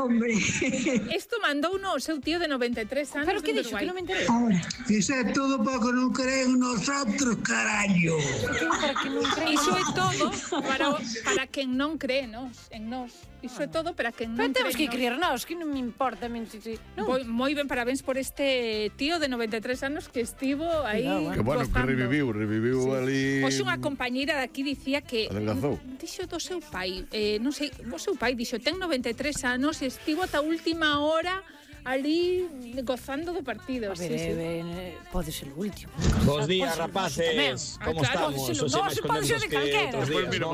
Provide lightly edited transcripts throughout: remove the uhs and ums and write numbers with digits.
hombre. Isto mandou o seu tío de 93 anos. Pero que dixo? Que non me enterei. Ahora, iso é todo para que non creen nosotros, carallo. Para que non creen. Iso é todo para quen non cree en nós. Iso é todo para quen non cree. Pero temos que creer nós, que non me importa. Moi ben, parabéns por este tío de 93 anos que estivo aí Que bueno, que reviviu ali. Hoxe unha compañeira daqui dicía que adelgazou. Dixo do seu pai, non sei, o seu pai dixo, ten 93 anos e estivo ata a última hora ali gozando do partido. A ver, pode ser o último. Bos días, rapaces. Como estamos? Non se pode ser de calquera.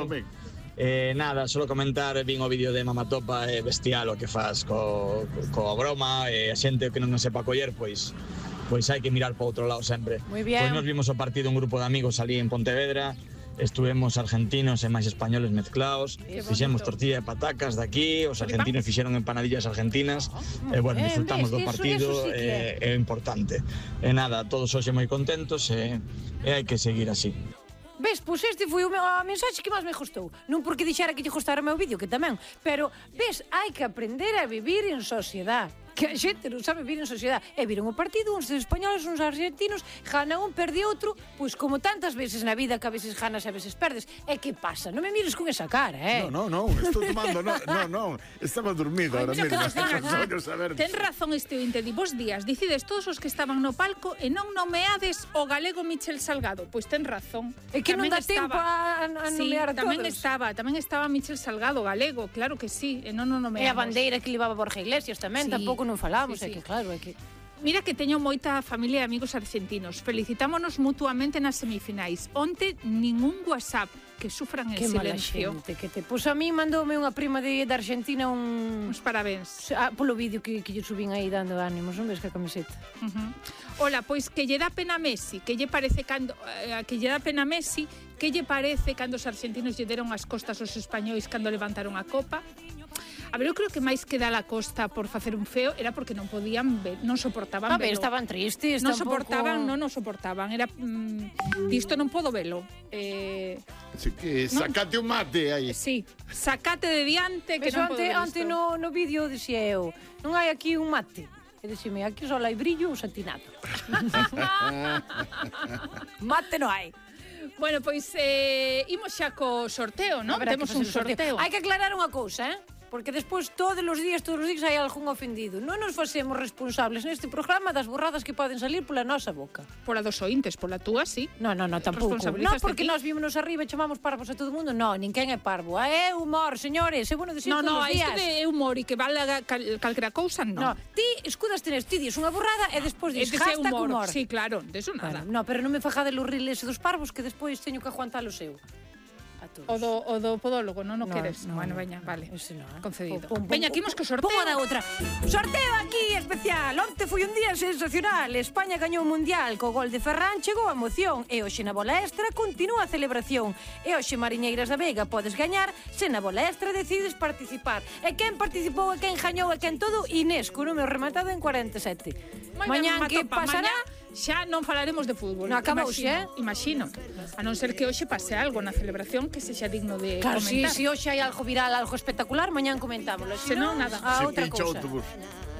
Nada, solo comentar, vin o vídeo de Mamatopa, bestial o que faz coa broma, a xente que non nos sepa coller, pois hai que mirar para outro lado sempre. Moi bien. Pois nos vimos o partido un grupo de amigos ali en Pontevedra, estuvemos argentinos e máis españoles mezclados, fixemos tortilla de patacas daqui, os argentinos fixeron empanadillas argentinas, e bueno, disfrutamos do partido, é importante. E nada, todos hoxe moi contentos e hai que seguir así. Ves, pois este foi a mensaxe que máis me gustou. Non porque dixera que lle gustara o meu vídeo, que tamén. Pero, ves, hai que aprender a vivir en sociedade. Que a xente non sabe vivir en sociedade. E viron o partido, uns españoles, uns argentinos, gana un, perde outro, pois como tantas veces na vida que a veces ganas e a veces perdes. E que pasa? Non me mires con esa cara, Non, estou tomando, non, estaba dormido ahora mesmo. Ten razón este ointe, di, bos días, dicides todos os que estaban no palco e non nomeades o galego Michel Salgado. Pois ten razón. É que non dá tempo a nomear a todos. Tamén estaba Michel Salgado, galego, claro que sí, e non o nomeamos. E a bandeira que levaba Borja Iglesias tamén, tampouco non falamos, é que claro, é que... Mira que teño moita familia e amigos argentinos. Felicitámonos mutuamente nas semifinais. Onte, ningún WhatsApp, que sufran en silencio. Que mala xente que te... Pois a mí mandoume unha prima de Argentina uns parabéns. Polo vídeo que lle subín aí dando ánimos, non ves que camiseta. Ola, pois que lle dá pena a Messi, que lle parece cando que lle parece cando os argentinos lle deron as costas aos españois cando levantaron a copa? A ver, eu creo que máis que dar a costa por facer un feo era porque non podían ver, non soportaban velo. A ver, estaban tristes, non soportaban, era disto non podo velo. Así que sacate un mate aí. Sí, sacate de diante que non podo ver isto. Ante no vídeo dixía eu, non hai aquí un mate. E dixeme, aquí só hai brillo ou satinado. Mate non hai. Bueno, pois imos xa co sorteo, non? Temos un sorteo. Hai que aclarar unha cousa, porque despois todos os días hai algún ofendido. Non nos facemos responsables neste programa das borradas que poden salir pola nosa boca. Pola dos ointes, pola túa, sí. Non, tampouco. Non porque nós vimos arriba e chamamos parvos a todo mundo. Non, ninguén é parvo. É humor, señores. É bueno decir todos os días. Non, isto de humor e que valga calquera cousa, non. Non, ti escudas tenés, ti dis unha borrada e despois dis hashtag humor. Sí, claro, deso nada. Non, pero non me fajade los riles dos parvos que despois teño que aguantar o seu. O do podólogo, non o queres? Bueno, veña, vale. Concedido. Veña, aquí imos co sorteo. Pongo da outra. Sorteo aquí especial. Onte foi un día sensacional. España gañou o Mundial co gol de Ferran, chegou a emoción. E hoxe na bola extra continúa a celebración. E hoxe, Mariñeiras da Veiga, podes gañar se na bola extra decides participar. E quen participou e quen gañou e quen todo? Inés, con número rematado en 47. Mañán que pasará... Xa non falaremos de fútbol. Non acabou xe, imagino. A non ser que hoxe pase algo na celebración que sexa digno de comentar. Si hoxe hai algo viral, algo espectacular, mañán comentámoslo. Se non, nada. A outra cousa.